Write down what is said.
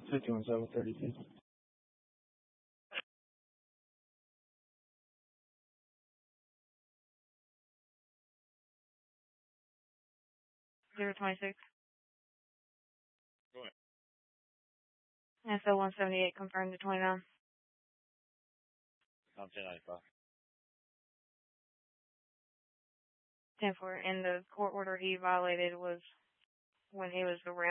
51-732. 026. Go ahead. SO 178 confirmed to 29. 1095. 10-4. And the court order he violated was when he was around